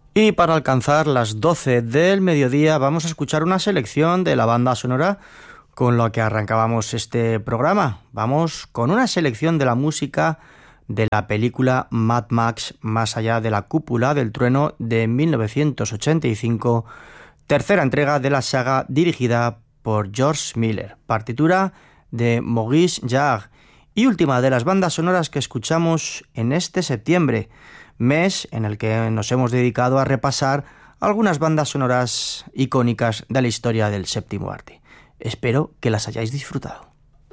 Y para alcanzar las 12 del mediodía vamos a escuchar una selección de la banda sonora con la que arrancábamos este programa. Vamos con una selección de la música de la película Mad Max Más allá de la cúpula del trueno de 1985, tercera entrega de la saga dirigida por George Miller, partitura de Maurice Jarre y última de las bandas sonoras que escuchamos en este septiembre, mes en el que nos hemos dedicado a repasar algunas bandas sonoras icónicas de la historia del séptimo arte. Espero que las hayáis disfrutado.